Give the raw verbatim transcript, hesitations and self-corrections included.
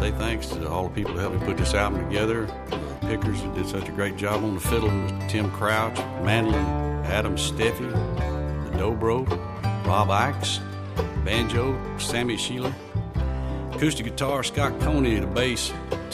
say thanks to all the people who helped me put this album together. The pickers who did such a great job on the fiddle was Tim Crouch, mandolin, Adam Steffi, the dobro, Bob Ikes, banjo, Sammy Sheila, acoustic guitar, Scott Coney, the bass,